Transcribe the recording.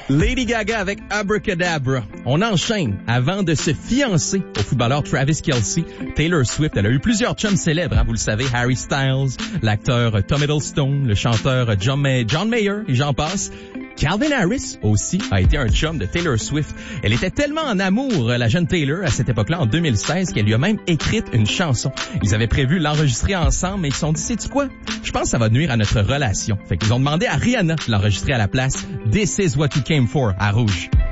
Lady Gaga avec Abracadabra. On enchaîne. Avant de se fiancer au footballeur Travis Kelce, Taylor Swift, elle a eu plusieurs chums célèbres, vous le savez, Harry Styles, l'acteur Tom Hiddleston, le chanteur John Mayer, et j'en passe. Calvin Harris aussi a été un chum de Taylor Swift. Elle était tellement en amour, la jeune Taylor, à cette époque-là, en 2016, qu'elle lui a même écrit une chanson. Ils avaient prévu l'enregistrer ensemble, mais ils se sont dit, sais-tu quoi? Je pense que ça va nuire à notre relation. Fait qu'ils ont demandé à Rihanna de l'enregistrer à la place. This is what you came for, à Rouge.